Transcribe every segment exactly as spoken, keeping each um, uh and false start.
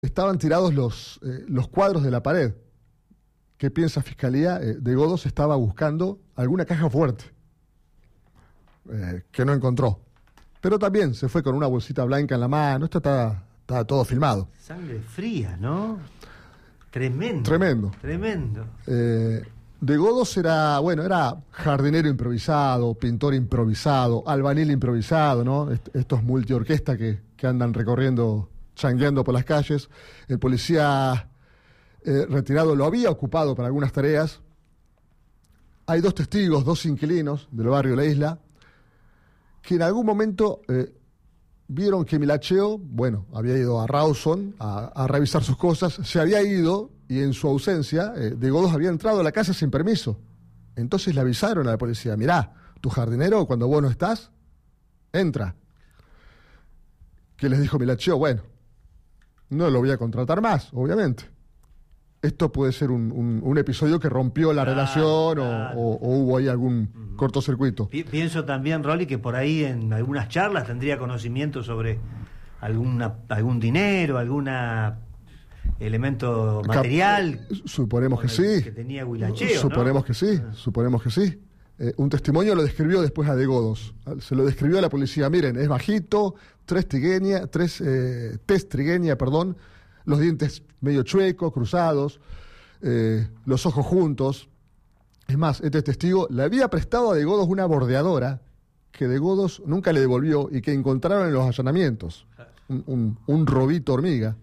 estaban tirados los, eh, los cuadros de la pared. ¿Qué piensa Fiscalía? Eh, de Godos estaba buscando alguna caja fuerte eh, que no encontró. Pero también se fue con una bolsita blanca en la mano. Esto está, está todo filmado. Sangre fría, ¿no? Tremendo. Tremendo. Tremendo. Eh, de Godos era, bueno, era jardinero improvisado, pintor improvisado, albañil improvisado, ¿no? Est- estos multiorquestas que, que andan recorriendo, changueando por las calles. El policía eh, retirado lo había ocupado para algunas tareas. Hay dos testigos, dos inquilinos del barrio La Isla, que en algún momento eh, vieron que Milacheo, bueno, había ido a Rawson a, a revisar sus cosas, se había ido y en su ausencia, eh, de Godos había entrado a la casa sin permiso. Entonces le avisaron a la policía: mirá, tu jardinero, cuando vos no estás, entra. ¿Qué les dijo Milacheo? Bueno, no lo voy a contratar más, obviamente. Esto puede ser un, un, un episodio que rompió la Claro, relación claro. O, o, o hubo ahí algún uh-huh. cortocircuito. Pi- pienso también, Rolly, que por ahí en algunas charlas tendría conocimiento sobre alguna, algún dinero, alguna elemento material. Cap- suponemos que sí. Que tenía Huilacheo, Suponemos ¿no? que sí, Ah. suponemos que sí. Eh, un testimonio lo describió después a De Godos. Se lo describió a la policía. Miren, es bajito, tres trigueña, tres, eh, tez trigueña, perdón, los dientes medio chuecos, cruzados, eh, los ojos juntos. Es más, este testigo le había prestado a De Godos una bordeadora que De Godos nunca le devolvió y que encontraron en los allanamientos. Un, un, un robito hormiga.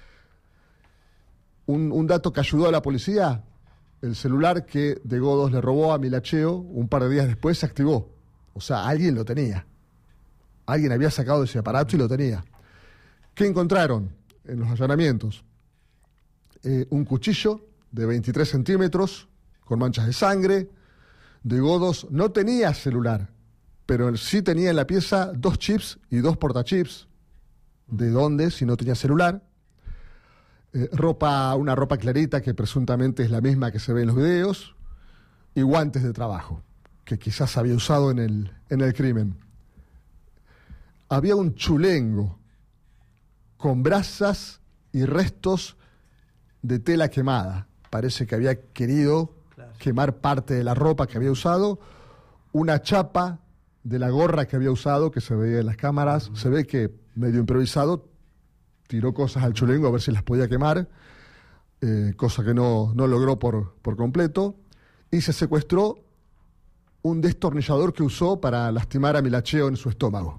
Un, un dato que ayudó a la policía: el celular que De Godos le robó a Milacheo un par de días después se activó. O sea, alguien lo tenía. Alguien había sacado ese aparato y lo tenía. ¿Qué encontraron en los allanamientos? Eh, un cuchillo de veintitrés centímetros con manchas de sangre. De Godos no tenía celular, pero sí tenía en la pieza dos chips y dos portachips. ¿De dónde si no tenía celular? Eh, ropa, una ropa clarita que presuntamente es la misma que se ve en los videos, y guantes de trabajo que quizás había usado en el, en el crimen. Había un chulengo con brasas y restos de tela quemada. Parece que había querido claro. quemar parte de la ropa que había usado. Una chapa de la gorra que había usado, que se veía en las cámaras. Uh-huh. Se ve que, medio improvisado, tiró cosas al chulengo a ver si las podía quemar, eh, cosa que no, no logró por, por completo. Y se secuestró un destornillador que usó para lastimar a Milacheo en su estómago.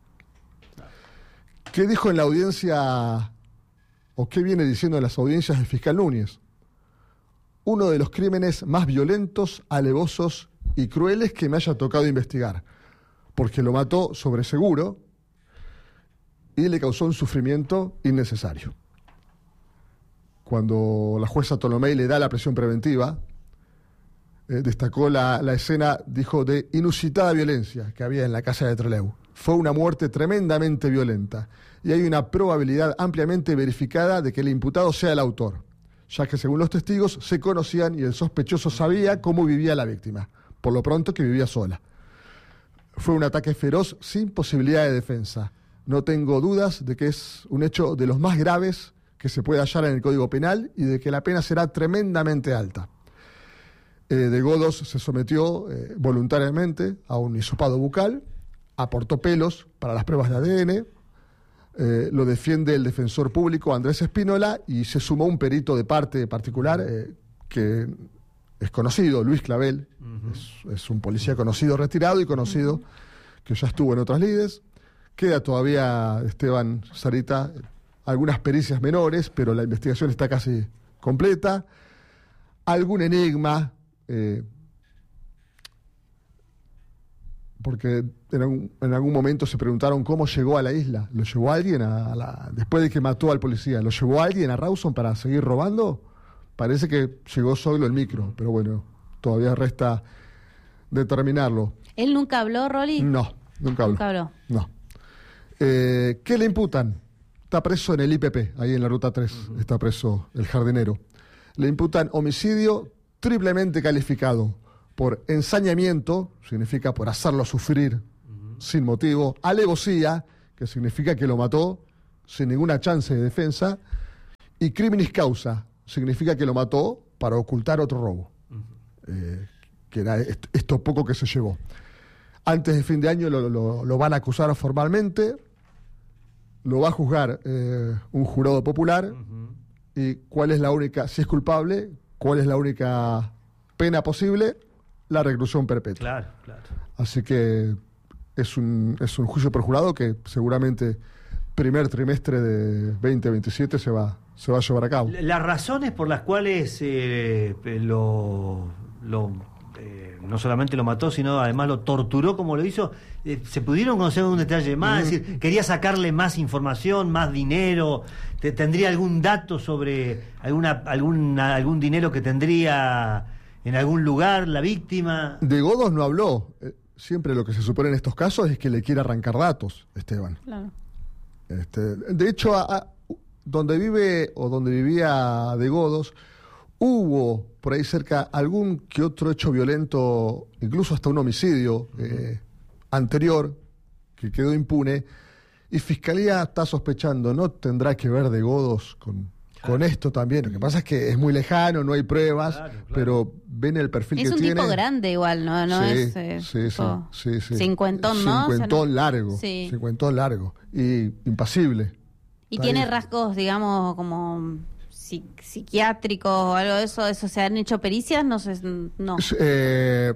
¿Qué dijo en la audiencia, o qué viene diciendo en las audiencias del fiscal Núñez? Uno de los crímenes más violentos, alevosos y crueles que me haya tocado investigar, porque lo mató sobre seguro y le causó un sufrimiento innecesario. Cuando la jueza Tolomei le da la prisión preventiva, eh, destacó la, la escena, dijo, de inusitada violencia que había en la casa de Trelew. Fue una muerte tremendamente violenta y hay una probabilidad ampliamente verificada de que el imputado sea el autor, ya que según los testigos se conocían y el sospechoso sabía cómo vivía la víctima, por lo pronto que vivía sola. Fue un ataque feroz sin posibilidad de defensa. No tengo dudas de que es un hecho de los más graves que se puede hallar en el Código Penal y de que la pena será tremendamente alta. Eh, de Godos se sometió eh, voluntariamente a un hisopado bucal, aportó pelos para las pruebas de A D N, eh, lo defiende el defensor público Andrés Espínola y se sumó un perito de parte particular eh, que es conocido, Luis Clavel, uh-huh. es, es un policía conocido, retirado y conocido, uh-huh. que ya estuvo en otras lides. Queda todavía, Esteban, Sarita, algunas pericias menores, pero la investigación está casi completa. Algún enigma, eh, porque en algún, en algún momento se preguntaron cómo llegó a la isla. ¿Lo llevó alguien a la, después de que mató al policía? ¿Lo llevó alguien a Rawson para seguir robando? Parece que llegó solo el micro, pero bueno, todavía resta determinarlo. ¿Él nunca habló, Rolly? No, nunca habló. Nunca habló. No. Eh, ¿Qué le imputan? Está preso en el I P P, ahí en la ruta tres, uh-huh. está preso el jardinero. Le imputan homicidio triplemente calificado por ensañamiento, significa por hacerlo sufrir uh-huh. sin motivo, alevosía, que significa que lo mató sin ninguna chance de defensa, Y criminis causa significa que lo mató para ocultar otro robo, uh-huh. eh, que era est- esto poco que se llevó. Antes de fin de año lo, lo, lo van a acusar formalmente, lo va a juzgar eh, un jurado popular, uh-huh. y cuál es la única, si es culpable, cuál es la única pena posible, la reclusión perpetua. Claro, claro. Así que es un, es un juicio por jurado que seguramente primer trimestre de veinte veintisiete se va, se va a llevar a cabo. Las razones por las cuales eh, lo, lo eh, no solamente lo mató, sino además lo torturó como lo hizo, eh, ¿se pudieron conocer un detalle más? Mm. Es decir, ¿quería sacarle más información, más dinero? ¿Te, ¿Tendría algún dato sobre alguna, alguna, algún dinero que tendría en algún lugar la víctima? De Godos no habló. Eh, siempre lo que se supone en estos casos es que le quiere arrancar datos, Esteban. Claro. Este, de hecho, a, a, donde vive o donde vivía De Godos, hubo por ahí cerca algún que otro hecho violento, incluso hasta un homicidio eh, anterior, que quedó impune, y Fiscalía está sospechando, ¿no tendrá que ver De Godos con, claro. con esto también? Lo que pasa es que es muy lejano, no hay pruebas, claro, claro. pero ven el perfil es que tiene. Es un tipo grande igual, ¿no? no sí, es eh, sí, sí, sí, sí. Cincuentón, ¿no? Cincuentón o sea, no... largo, sí. cincuentón largo, y impasible. ¿Y está tiene ahí. rasgos, digamos, como psi- psiquiátricos o algo de eso? ¿Eso se han hecho pericias? No sé, no. Eh,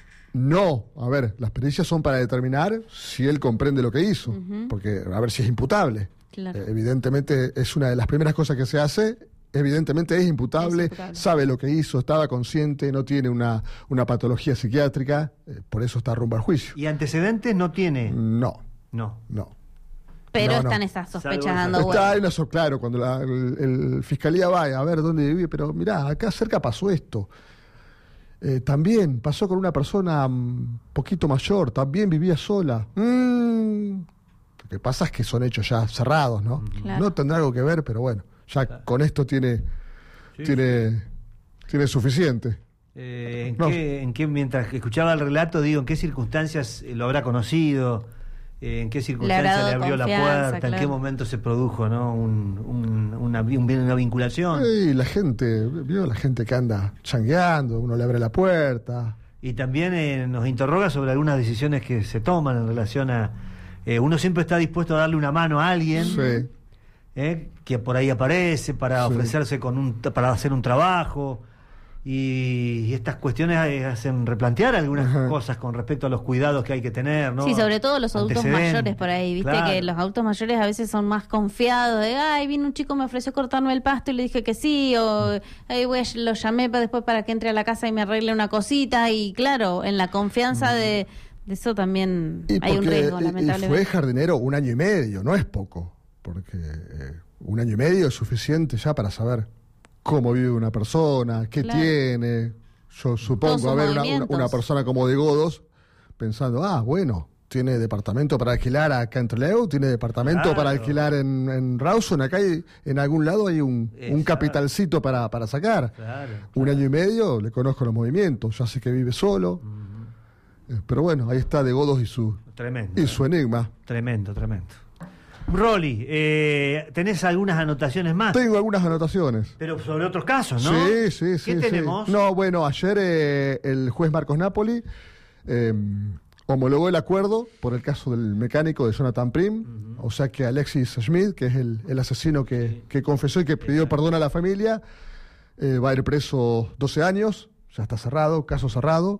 no, a ver, las pericias son para determinar si él comprende lo que hizo, uh-huh. porque a ver si es imputable. Claro. Eh, evidentemente es una de las primeras cosas que se hace, evidentemente es imputable, es imputable. Sabe lo que hizo, estaba consciente, no tiene una, una patología psiquiátrica, eh, por eso está rumbo al juicio. ¿Y antecedentes no tiene? No. No. No. Pero no, están no. esas sospechas Salvo dando Está, vueltas. hay una so- claro, cuando la el, el fiscalía va a ver dónde vive, pero mirá, acá cerca pasó esto. Eh, también pasó con una persona un poquito mayor, también vivía sola. Mm. Lo que pasa es que son hechos ya cerrados, ¿no? Claro. No tendrá algo que ver, pero bueno, ya claro. con esto tiene, sí, tiene, sí. tiene suficiente. Eh, ¿en, no. qué, ¿En qué, mientras escuchaba el relato, digo, en qué circunstancias lo habrá conocido? ¿En qué circunstancias le, le abrió la puerta? Claro. ¿En qué momento se produjo, ¿no? un, un, una, un, una vinculación? Y la gente, vio la gente que anda changueando, uno le abre la puerta. Y también eh, nos interroga sobre algunas decisiones que se toman en relación a... Eh, uno siempre está dispuesto a darle una mano a alguien, sí. eh, que por ahí aparece para sí. ofrecerse con un, para hacer un trabajo. Y, y estas cuestiones hacen replantear algunas Ajá. cosas con respecto a los cuidados que hay que tener, ¿no? Sí, sobre todo los adultos mayores por ahí, viste claro. que los adultos mayores a veces son más confiados de, ay, vino un chico, me ofreció cortarme el pasto y le dije que sí, o ay, voy a, lo llamé para después para que entre a la casa y me arregle una cosita, y claro, en la confianza mm. de, de eso también y hay un riesgo, y, lamentablemente. Y fue jardinero un año y medio, no es poco, porque eh, un año y medio es suficiente ya para saber cómo vive una persona, qué claro. tiene. Yo supongo, a ver, una, una, una persona como De Godos, pensando, ah, bueno, tiene departamento para alquilar acá en Trelew, tiene departamento claro. para alquilar en, en Rawson, acá hay, en algún lado hay un, un capitalcito para, para sacar. Claro, un claro. año y medio, le conozco los movimientos, ya sé que vive solo. Uh-huh. Eh, pero bueno, ahí está De Godos y su, tremendo, y su enigma. Tremendo, tremendo. Rolly, eh, ¿tenés algunas anotaciones más? Tengo algunas anotaciones. Pero sobre otros casos, ¿no? Sí, sí, sí. ¿Qué sí. tenemos? No, bueno, ayer eh, el juez Marcos Napoli eh, homologó el acuerdo por el caso del mecánico de Jonathan Prim, uh-huh. o sea que Alexis Schmidt, que es el, el asesino que, sí. que confesó y que pidió perdón a la familia, eh, va a ir preso doce años, ya está cerrado, caso cerrado.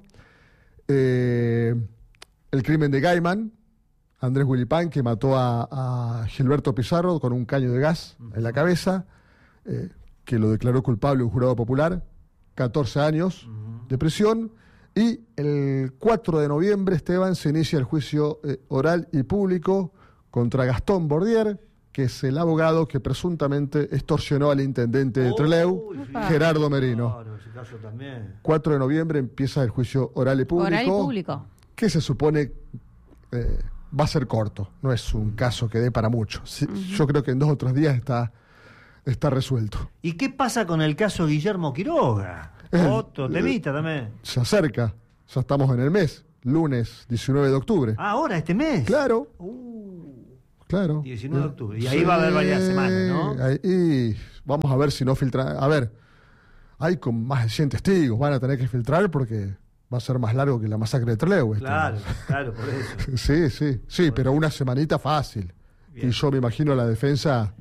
Eh, el crimen de Gaiman, Andrés Wilipán, que mató a, a Gilberto Pizarro con un caño de gas uh-huh. en la cabeza, eh, que lo declaró culpable un jurado popular, catorce años uh-huh. de prisión, y el cuatro de noviembre, Esteban, se inicia el juicio eh, oral y público contra Gastón Bordier, que es el abogado que presuntamente extorsionó al intendente de Trelew, oh, Gerardo Merino. Claro, ese caso también. cuatro de noviembre empieza el juicio oral y público, oral y público. que se supone... Eh, va a ser corto, no es un caso que dé para mucho. Sí, uh-huh. Yo creo que en dos o tres días está, está resuelto. ¿Y qué pasa con el caso Guillermo Quiroga? Eh, Otro temita eh, también. Se acerca, ya estamos en el mes, lunes diecinueve de octubre. Ah, ahora, este mes. Claro. Uh. Claro. diecinueve de octubre. Y ahí sí, va a haber varias semanas, ¿no? Ahí, y vamos a ver si no filtra. A ver, hay con más de cien testigos, van a tener que filtrar porque va a ser más largo que la masacre de Trelew. Claro, claro, por eso. Sí, sí, sí, por pero eso. Una semanita fácil. Bien. Y yo me imagino a la defensa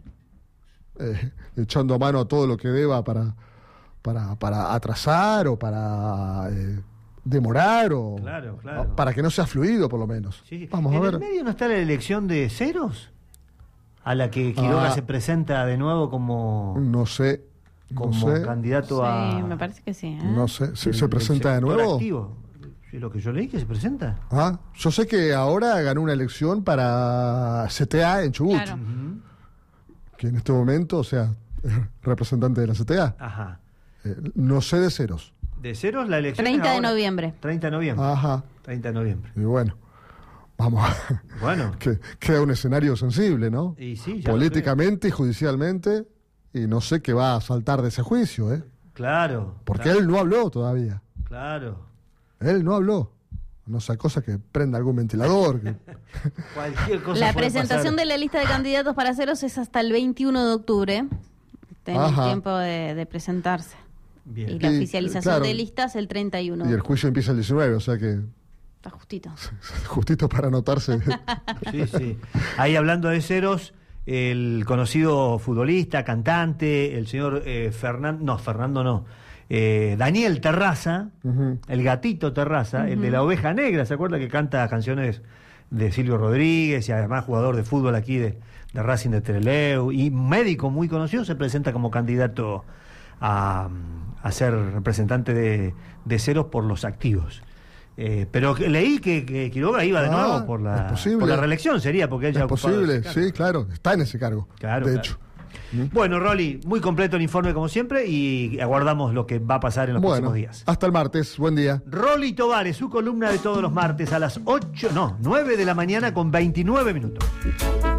eh, echando a mano a todo lo que deba para, para, para atrasar o para eh, demorar o claro, claro. para que no sea fluido, por lo menos. Sí. Vamos ¿En a ver. ¿En el medio no está la elección de Ceros? A la que Quiroga ah, se presenta de nuevo como... No sé. Como no sé. candidato a... Sí, me parece que sí. ¿eh? No sé. ¿Se, el, ¿se presenta de nuevo? Activo. ¿Es lo que yo leí que se presenta? Ah, yo sé que ahora ganó una elección para C T A en Chubut. Claro. Uh-huh. Que en este momento, o sea, es representante de la C T A. Ajá. Eh, no sé de Ceros. ¿De Ceros la elección? treinta de noviembre. treinta de noviembre. Ajá. treinta de noviembre. Y bueno, vamos a... Bueno. que queda un escenario sensible, ¿no? Y sí, ya políticamente y judicialmente, y no sé qué va a saltar de ese juicio, ¿eh? Claro. Porque claro. él no habló todavía. Claro. Él no habló. No sea cosa que prenda algún ventilador. Que... Cualquier cosa. La presentación pasar. de la lista de candidatos para Ceros es hasta el veintiuno de octubre. Tienen tiempo de, de presentarse. Bien. Y la y, oficialización claro, de listas el treinta y uno. Y el juicio empieza el diecinueve, o sea que... Está justito. Justito para anotarse. Sí, sí. Ahí hablando de Ceros, el conocido futbolista, cantante, el señor eh, Fernando... No, Fernando no. Eh, Daniel Terraza, uh-huh. el gatito Terraza, uh-huh. el de la oveja negra, ¿se acuerda que canta canciones de Silvio Rodríguez y además jugador de fútbol aquí de, de Racing de Trelew y médico muy conocido, se presenta como candidato a, a ser representante de, de Ceros por los activos? Eh, pero leí que, que Quiroga iba de ah, nuevo por la, por la reelección, sería porque él ya es posible, sí, claro, está en ese cargo, claro, de claro. hecho. Bueno, Rolly, muy completo el informe como siempre y aguardamos lo que va a pasar en los bueno, próximos días. Hasta el martes, buen día. Rolly Tovares, su columna de todos los martes a las ocho, no, nueve de la mañana con veintinueve minutos.